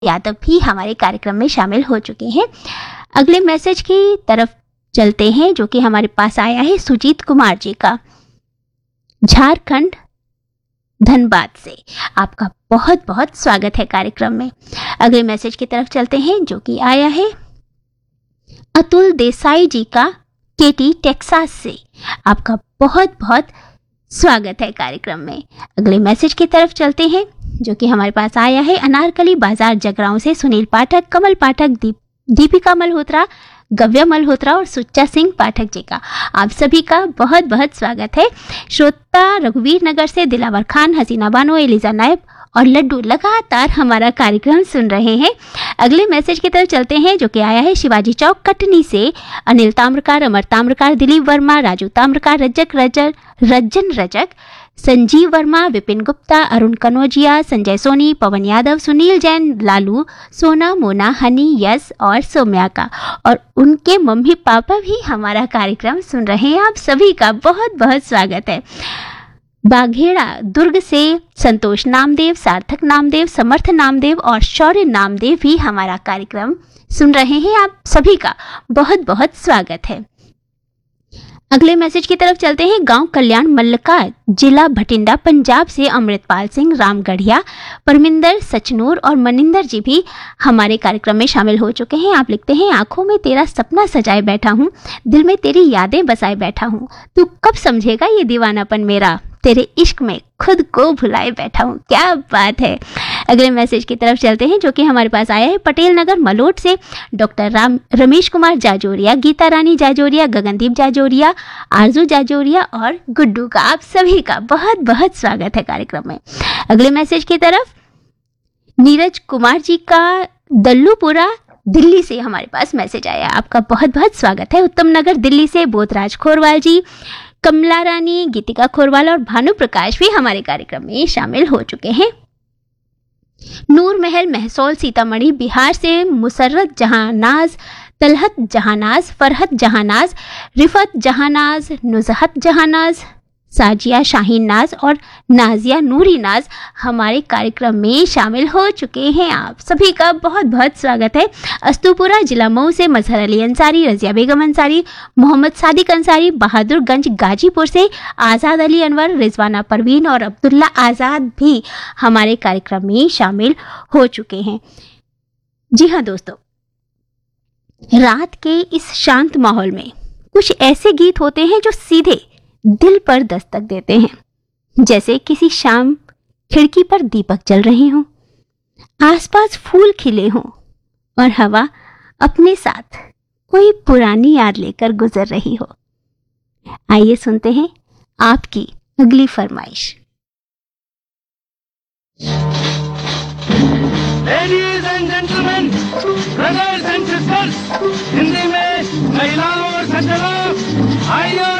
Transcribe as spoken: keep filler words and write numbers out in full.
यादव भी हमारे कार्यक्रम में शामिल हो चुके हैं। अगले मैसेज की तरफ चलते हैं जो कि हमारे पास आया है सुजीत कुमार जी का, झारखंड धनबाद से। आपका बहुत बहुत स्वागत है कार्यक्रम में। अगले मैसेज की तरफ चलते हैं जो कि आया है अतुल देसाई जी का, केटी टेक्सास से। आपका बहुत बहुत स्वागत है कार्यक्रम में। अगले मैसेज की तरफ चलते हैं जो कि हमारे पास आया है अनारकली बाजार जगरांव से सुनील पाठक, कमल पाठक, दीप दीपिका मल्होत्रा, गव्या मल्होत्रा और सुच्चा सिंह पाठक जी का। आप सभी का बहुत बहुत स्वागत है। श्रोता रघुवीर नगर से दिलावर खान, हसीना बानो, एलिजा नायब और लड्डू लगातार हमारा कार्यक्रम सुन रहे हैं। अगले मैसेज की तरफ चलते हैं जो कि आया है शिवाजी चौक कटनी से। अनिल ताम्रकार, अमर ताम्रकार, दिलीप वर्मा, राजू ताम्रकार, रजक रजन रज्जन रजक, संजीव वर्मा, विपिन गुप्ता, अरुण कनौजिया, संजय सोनी, पवन यादव, सुनील जैन, लालू, सोना, मोना, हनी, यस और सौम्या का, और उनके मम्मी पापा भी हमारा कार्यक्रम सुन रहे हैं। आप सभी का बहुत बहुत स्वागत है। बाघेड़ा दुर्ग से संतोष नामदेव, सार्थक नामदेव, समर्थ नामदेव और शौर्य नामदेव भी हमारा कार्यक्रम सुन रहे हैं। आप सभी का बहुत बहुत स्वागत है। अगले मैसेज की तरफ चलते हैं। गांव कल्याण मल्लका, जिला भटिंडा, पंजाब से अमृतपाल सिंह, रामगढ़िया, परमिंदर, सचनूर और मनिंदर जी भी हमारे कार्यक्रम में शामिल हो चुके हैं। आप लिखते हैं, आंखों में तेरा सपना सजाए बैठा हूँ, दिल में तेरी यादें बसाए बैठा हूँ, तू कब समझेगा ये दीवानापन मेरा, तेरे इश्क में खुद को भुलाए बैठा हूँ। क्या बात है। अगले मैसेज की तरफ चलते हैं जो कि हमारे पास आया है पटेल नगर मलोट से। डॉक्टर राम रमेश कुमार जाजोरिया, गीता रानी जाजोरिया, गगनदीप जाजोरिया, आरजू जाजोरिया और गुड्डू का। आप सभी का बहुत बहुत स्वागत है कार्यक्रम में। अगले मैसेज की तरफ नीरज कुमार जी का, दल्लूपुरा दिल्ली से हमारे पास मैसेज आया। आपका बहुत बहुत स्वागत है। उत्तम नगर दिल्ली से बोधराज खोरवाल जी, कमला रानी, गीतिका खोरवाल और भानु प्रकाश भी हमारे कार्यक्रम में शामिल हो चुके हैं। नूर महल महसौल सीतामढ़ी बिहार से मुसर्रत जहानाज, तलहत जहानाज, फरहत जहानाज, रिफत जहानाज, नुजहत जहानाज, साजिया शाहीन नाज और नाजिया नूरी नाज हमारे कार्यक्रम में शामिल हो चुके हैं। आप सभी का बहुत बहुत स्वागत है। अस्तुपुरा जिला मऊ से मजहर अली अंसारी, रजिया बेगम अंसारी, मोहम्मद सादिक अंसारी, बहादुरगंज गाजीपुर से आज़ाद अली अनवर, रिजवाना परवीन और अब्दुल्ला आज़ाद भी हमारे कार्यक्रम में शामिल हो चुके हैं। जी हाँ दोस्तों, रात के इस शांत माहौल में कुछ ऐसे गीत होते हैं जो सीधे दिल पर दस्तक देते हैं, जैसे किसी शाम खिड़की पर दीपक जल रहे हों, आसपास फूल खिले हों और हवा अपने साथ कोई पुरानी याद लेकर गुजर रही हो। आइए सुनते हैं आपकी अगली फरमाइश। Ladies and gentleman, brothers and sisters, Hindi में महिलाओं और सज्जनों, आइए